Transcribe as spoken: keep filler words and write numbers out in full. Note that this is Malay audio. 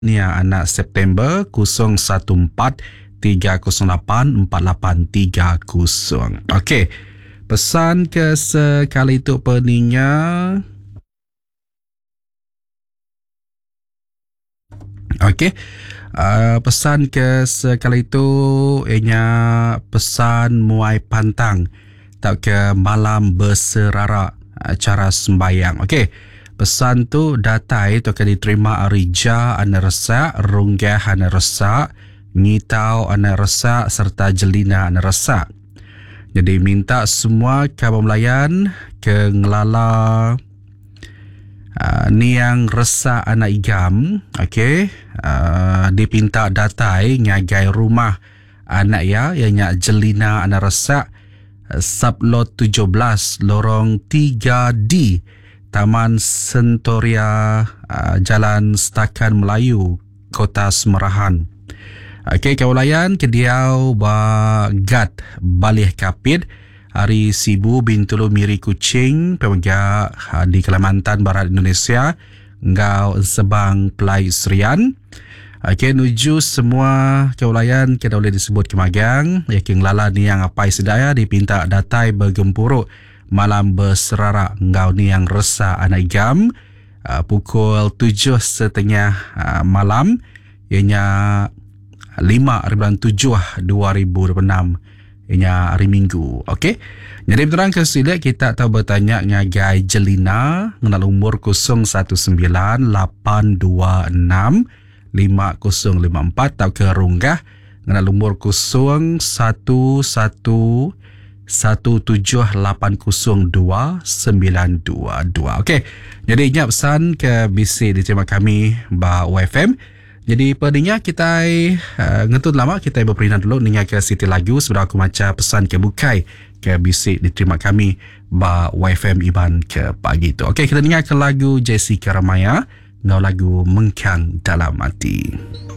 Nia anak September kosong satu empat tiga kosong lapan empat lapan tiga kosong. Okey. Pesan ke sekali itu peninya. Okey. Uh, pesan ke sekali itu ianya pesan muai pantang tak ke malam berserara acara sembayang. Okey. Pesan tu data itu akan diterima Arija Ana Resak, Runggah Ana Resak, Ngitau Ana Resak serta Jelina Ana Resak. Jadi minta semua kawan melayan ke ngelala uh, niang resak anak igam. Okey. Uh, dipinta data ngagai rumah anak ya yang Jelina Ana Resak, Sublot tujuh belas lorong tiga D Taman Sentoria, uh, Jalan Setakan Melayu, Kota Semerahan. Okey, kawan kediau bagat Balih Kapit Hari Sibu Bintulu Miri Kucing pemegang uh, di Kalimantan Barat Indonesia Ngau Sebang Pelai Serian. Okey, nuju semua kawan kita boleh disebut kemagang yakin lala ni yang apai sedaya dipinta datai bergempuruk malam berserara ngau ni yang resah anak igam uh, pukul tujuh setengah uh, malam ianya lima bulan tujuh dua ribu dua puluh enam ianya hari Minggu. Okey. Jadi berterang ke sila kita tahu bertanya ngagai Jelina ngenal umur kosong satu sembilan lapan dua enam lima kosong lima empat tahu ke Runggah ngenal umur kosong satu satu satu tujuh lapan kosong dua sembilan dua dua. Okey. Jadi ingat pesan ke bisik diterima kami ba U F M. Jadi padinya kita uh, ngetut lama kita berperinat dulu dengan ke Siti Lagu sudah aku macam pesan ke bukai ke bisik diterima kami ba U F M Iban ke pagi tu. Okey, kita dengar ke lagu Jessica Ramaya, ngau lagu Mengkang Dalam Hati.